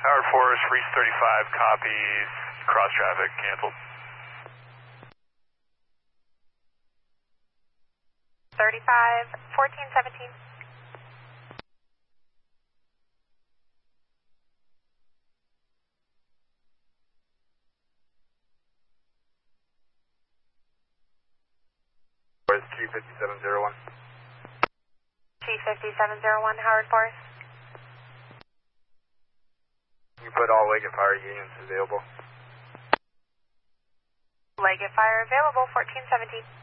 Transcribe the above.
Howard Forest, Reese 35, copies, cross traffic, canceled. 35, 1417. Where's G5701? G5701, Howard Forest. You put all Leggett Fire units available. Leggett Fire available, 1417.